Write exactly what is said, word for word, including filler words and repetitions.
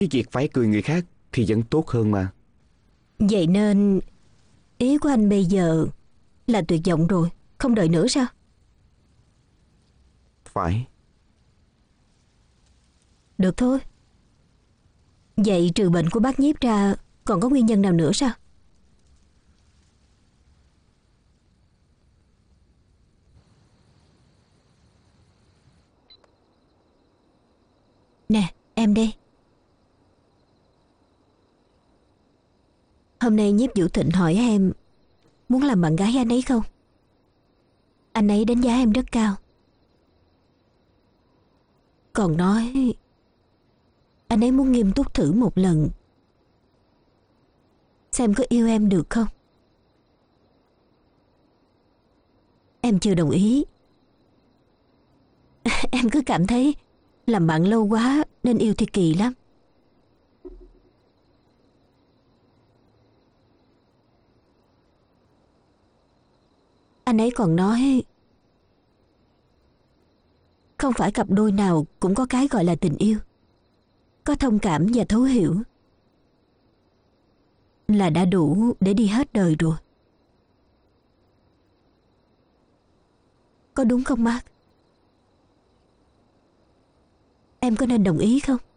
Cái việc phải cười người khác thì vẫn tốt hơn mà. Vậy nên ý của anh bây giờ là tuyệt vọng rồi, không đợi nữa sao? Phải. Được thôi. Vậy trừ bệnh của bác Nhiếp ra còn có nguyên nhân nào nữa sao? Nè, em đây. Hôm nay Nhiếp Vũ Thịnh hỏi em muốn làm bạn gái anh ấy không? Anh ấy đánh giá em rất cao. Còn nói anh ấy muốn nghiêm túc thử một lần, xem có yêu em được không. Em chưa đồng ý. Em cứ cảm thấy làm bạn lâu quá nên yêu thì kỳ lắm. Anh ấy còn nói không phải cặp đôi nào cũng có cái gọi là tình yêu. Có thông cảm và thấu hiểu là đã đủ để đi hết đời rồi. Có đúng không Mark? Em có nên đồng ý không?